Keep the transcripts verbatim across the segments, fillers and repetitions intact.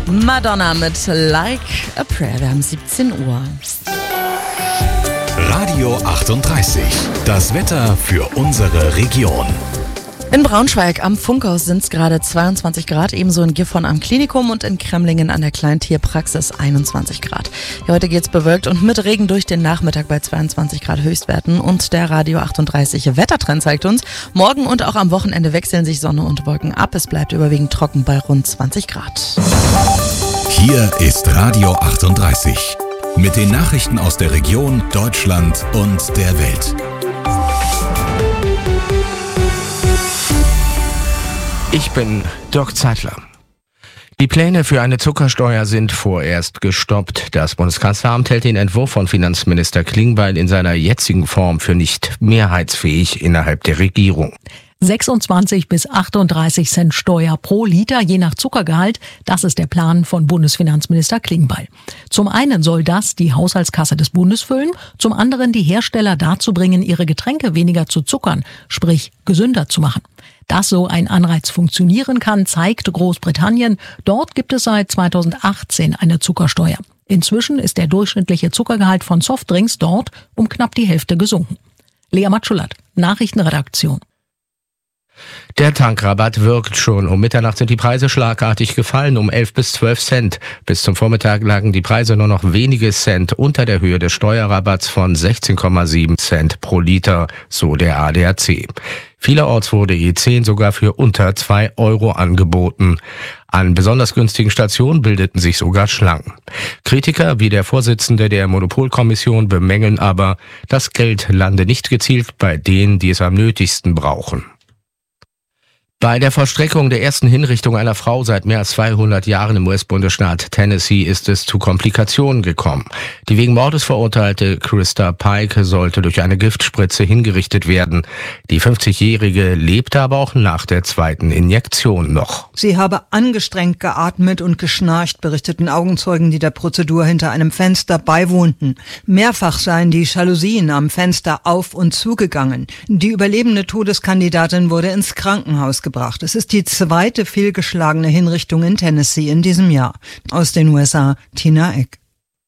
Madonna mit Like a Prayer. Wir haben siebzehn Uhr. Radio achtunddreißig. Das Wetter für unsere Region. In Braunschweig am Funkhaus sind es gerade zweiundzwanzig Grad, ebenso in Gifhorn am Klinikum und in Kremlingen an der Kleintierpraxis einundzwanzig Grad. Ja, heute geht's bewölkt und mit Regen durch den Nachmittag bei zweiundzwanzig Grad Höchstwerten. Und der Radio achtunddreißig Wettertrend zeigt uns, morgen und auch am Wochenende wechseln sich Sonne und Wolken ab. Es bleibt überwiegend trocken bei rund zwanzig Grad. Hier ist Radio achtunddreißig mit den Nachrichten aus der Region, Deutschland und der Welt. Ich bin Dirk Zeitler. Die Pläne für eine Zuckersteuer sind vorerst gestoppt. Das Bundeskanzleramt hält den Entwurf von Finanzminister Klingbeil in seiner jetzigen Form für nicht mehrheitsfähig innerhalb der Regierung. sechsundzwanzig bis achtunddreißig Cent Steuer pro Liter, je nach Zuckergehalt. Das ist der Plan von Bundesfinanzminister Klingbeil. Zum einen soll das die Haushaltskasse des Bundes füllen, zum anderen die Hersteller dazu bringen, ihre Getränke weniger zu zuckern, sprich gesünder zu machen. Dass so ein Anreiz funktionieren kann, zeigt Großbritannien. Dort gibt es seit zweitausendachtzehn eine Zuckersteuer. Inzwischen ist der durchschnittliche Zuckergehalt von Softdrinks dort um knapp die Hälfte gesunken. Lea Matschulat, Nachrichtenredaktion. Der Tankrabatt wirkt schon. Um Mitternacht sind die Preise schlagartig gefallen, um elf bis zwölf Cent. Bis zum Vormittag lagen die Preise nur noch wenige Cent unter der Höhe des Steuerrabatts von sechzehn Komma sieben Cent pro Liter, so der A D A C. Vielerorts wurde E zehn sogar für unter zwei Euro angeboten. An besonders günstigen Stationen bildeten sich sogar Schlangen. Kritiker wie der Vorsitzende der Monopolkommission bemängeln aber, das Geld lande nicht gezielt bei denen, die es am nötigsten brauchen. Bei der Vollstreckung der ersten Hinrichtung einer Frau seit mehr als zweihundert Jahren im U S-Bundesstaat Tennessee ist es zu Komplikationen gekommen. Die wegen Mordes verurteilte Krista Pike sollte durch eine Giftspritze hingerichtet werden. Die fünfzigjährige lebte aber auch nach der zweiten Injektion noch. Sie habe angestrengt geatmet und geschnarcht, berichteten Augenzeugen, die der Prozedur hinter einem Fenster beiwohnten. Mehrfach seien die Jalousien am Fenster auf und zugegangen. Die überlebende Todeskandidatin wurde ins Krankenhaus gebracht. Es ist die zweite fehlgeschlagene Hinrichtung in Tennessee in diesem Jahr. Aus den U S A, Tina Eck.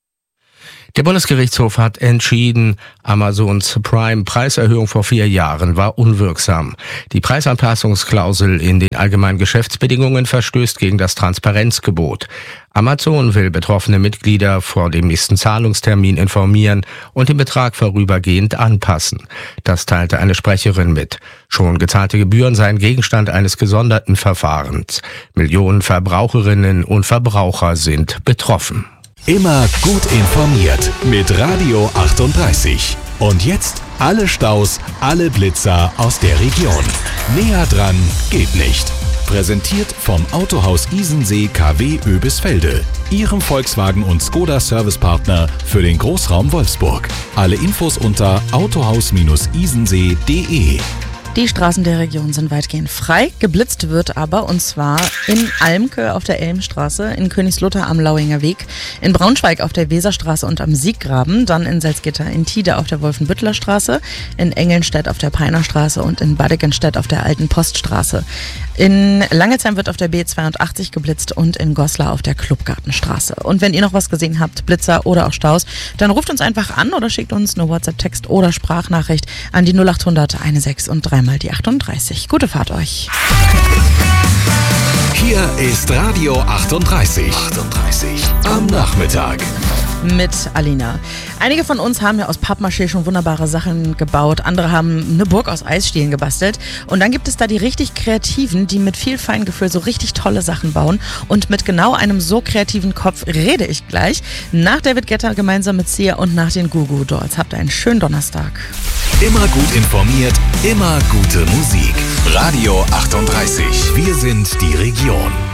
Der Bundesgerichtshof hat entschieden, Amazons Prime-Preiserhöhung vor vier Jahren war unwirksam. Die Preisanpassungsklausel in den allgemeinen Geschäftsbedingungen verstößt gegen das Transparenzgebot. Amazon will betroffene Mitglieder vor dem nächsten Zahlungstermin informieren und den Betrag vorübergehend anpassen. Das teilte eine Sprecherin mit. Schon gezahlte Gebühren seien Gegenstand eines gesonderten Verfahrens. Millionen Verbraucherinnen und Verbraucher sind betroffen. Immer gut informiert mit Radio achtunddreißig. Und jetzt alle Staus, alle Blitzer aus der Region. Näher dran geht nicht. Präsentiert vom Autohaus Isensee K W Oebisfelde, Ihrem Volkswagen und Skoda Servicepartner für den Großraum Wolfsburg. Alle Infos unter autohaus isensee punkt de. Die Straßen der Region sind weitgehend frei. Geblitzt wird aber, und zwar in Almke auf der Elmstraße, in Königslutter am Lauinger Weg, in Braunschweig auf der Weserstraße und am Sieggraben, dann in Salzgitter in Tide auf der Wolfenbüttler Straße, in Engelnstedt auf der Peinerstraße und in Badegenstedt auf der Alten Poststraße. In Langelsheim wird auf der B zweiundachtzig geblitzt und in Goslar auf der Klubgartenstraße. Und wenn ihr noch was gesehen habt, Blitzer oder auch Staus, dann ruft uns einfach an oder schickt uns eine WhatsApp-Text oder Sprachnachricht an die null acht hundert sechzehn und dreimal die achtunddreißig. Gute Fahrt euch. Hier ist Radio achtunddreißig. achtunddreißig am Nachmittag. Mit Alina. Einige von uns haben ja aus Pappmaché schon wunderbare Sachen gebaut. Andere haben eine Burg aus Eisstielen gebastelt. Und dann gibt es da die richtig Kreativen, die mit viel Feingefühl so richtig tolle Sachen bauen. Und mit genau einem so kreativen Kopf rede ich gleich. Nach David Guetta gemeinsam mit Sia und nach den Goo Goo Dolls. Habt einen schönen Donnerstag. Immer gut informiert, immer gute Musik. Radio achtunddreißig. Wir sind die Region.